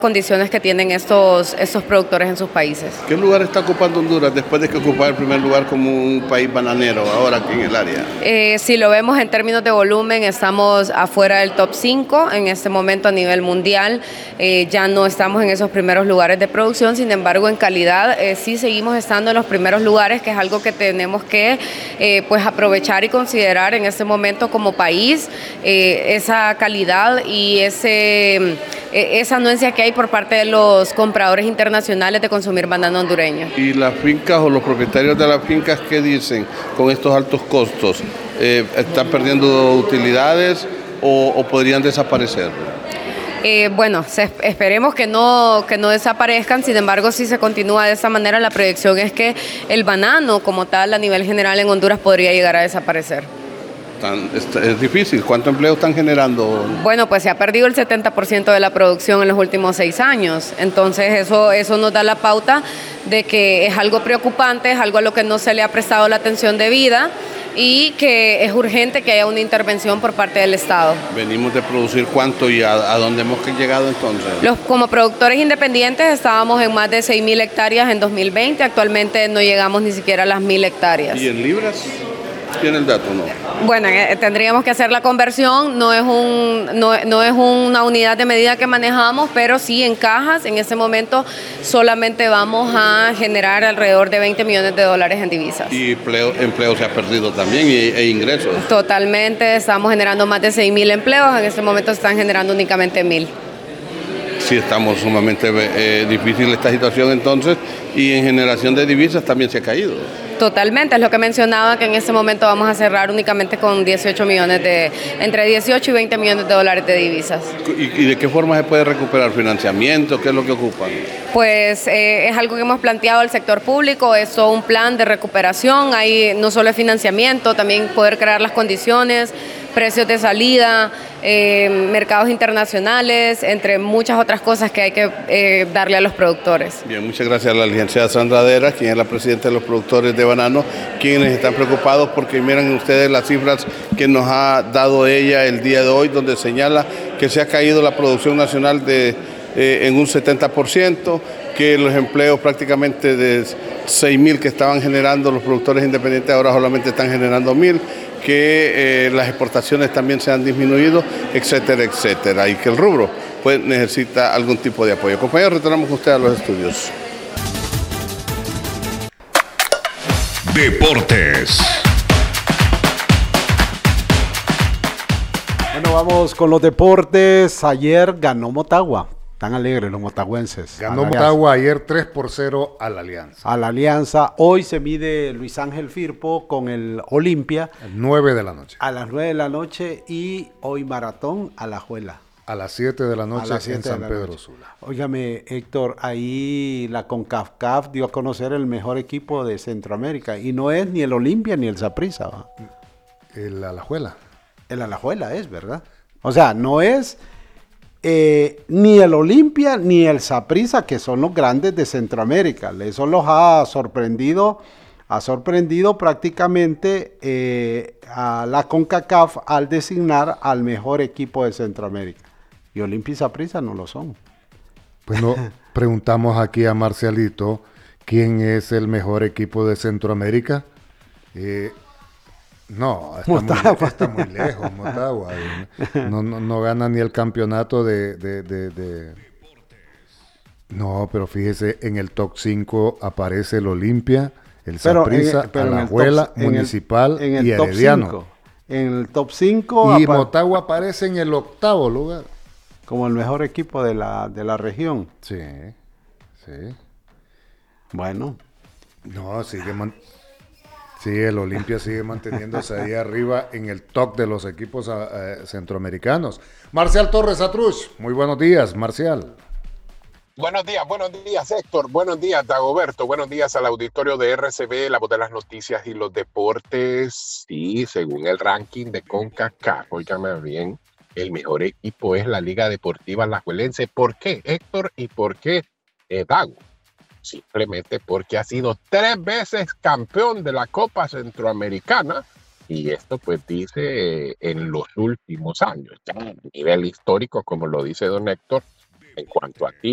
condiciones que tienen estos productores en sus países. ¿Qué lugar está ocupando Honduras después de que ocupaba el primer lugar como un país bananero ahora aquí en el área? Si lo vemos en términos de volumen, estamos afuera del top 5 en este momento a nivel mundial. Ya no estamos en esos primeros lugares de producción, sin embargo en calidad sí seguimos estando en los primeros lugares, que es algo que tenemos que pues aprovechar y considerar en este momento como país, esa calidad y esa anuencia que hay por parte de los compradores internacionales de consumir banano hondureño. ¿Y las fincas o los propietarios de las fincas qué dicen con estos altos costos? ¿Están perdiendo utilidades o podrían desaparecer? Bueno, esperemos que no desaparezcan, sin embargo, si se continúa de esta manera, la proyección es que el banano como tal a nivel general en Honduras podría llegar a desaparecer. Es difícil. ¿Cuánto empleo están generando? Bueno, pues se ha perdido el 70% de la producción en los últimos 6 años. Entonces eso nos da la pauta de que es algo preocupante, es algo a lo que no se le ha prestado la atención debida y que es urgente que haya una intervención por parte del Estado. Venimos de producir cuánto y a dónde hemos llegado entonces. Como productores independientes estábamos en más de 6.000 hectáreas en 2020, actualmente no llegamos ni siquiera a las 1.000 hectáreas. ¿Y en libras? ¿Tiene el dato o no? Bueno, tendríamos que hacer la conversión, no es una unidad de medida que manejamos, pero sí en cajas. En este momento solamente vamos a generar alrededor de $20 millones en divisas. ¿Y empleo se ha perdido también e ingresos? Totalmente, estamos generando más de 6.000 empleos, en este momento se están generando únicamente 1.000. Sí, estamos sumamente difícil esta situación entonces, y en generación de divisas también se ha caído. Totalmente, es lo que mencionaba, que en este momento vamos a cerrar únicamente con entre 18 y 20 millones de dólares de divisas. ¿Y de qué forma se puede recuperar financiamiento? ¿Qué es lo que ocupan? Pues es algo que hemos planteado al sector público, es todo un plan de recuperación, hay no solo financiamiento, también poder crear las condiciones, precios de salida, mercados internacionales, entre muchas otras cosas que hay que darle a los productores. Bien, muchas gracias a la licenciada Sandra Dera, quien es la presidenta de los productores de banano, quienes están preocupados porque miren ustedes las cifras que nos ha dado ella el día de hoy, donde señala que se ha caído la producción nacional en un 70%, que los empleos prácticamente de 6.000 que estaban generando los productores independientes ahora solamente están generando 1.000, que las exportaciones también se han disminuido, etcétera, etcétera, y que el rubro pues necesita algún tipo de apoyo. Compañeros, retornamos con usted a los estudios. Deportes. Bueno, vamos con los deportes. Ayer ganó Motagua. Tan alegres los motagüenses. Ganó Motagua ayer 3-0 a la Alianza. A la Alianza. Hoy se mide Luis Ángel Firpo con el Olimpia. A las 9 de la noche. A las 9 de la noche y hoy Maratón a La Juela. A las 7 de la noche en San Pedro Sula. Óigame, Héctor, ahí la CONCACAF dio a conocer el mejor equipo de Centroamérica y no es ni el Olimpia ni el Saprissa. El Alajuela. El Alajuela es, ¿verdad? O sea, no es ni el Olimpia ni el Saprissa, que son los grandes de Centroamérica. Eso los ha sorprendido prácticamente a la CONCACAF al designar al mejor equipo de Centroamérica. Y Olimpia y Saprissa no lo son. Bueno, preguntamos aquí a Marcialito, ¿quién es el mejor equipo de Centroamérica? No, está muy lejos Motagua. No gana ni el campeonato de... No, pero fíjese, en el top 5 aparece el Olimpia, el Saprissa, Alajuela, Municipal y Herediano. En el top 5... Y Motagua aparece en el 8º lugar. Como el mejor equipo de la región. Sí. Bueno. No, sí, el Olimpia sigue manteniéndose ahí arriba en el top de los equipos centroamericanos. Marcial Torres Atrush, muy buenos días, Marcial. Buenos días Héctor, buenos días Dagoberto, buenos días al auditorio de RCB, la voz de las noticias y los deportes. Sí, según el ranking de CONCACAF, óigame bien, el mejor equipo es la Liga Deportiva Alajuelense. ¿Por qué, Héctor? ¿Y por qué, Dago? Simplemente porque ha sido 3 veces campeón de la Copa Centroamericana, y esto pues dice en los últimos años, ya a nivel histórico, como lo dice don Héctor, en cuanto a ti.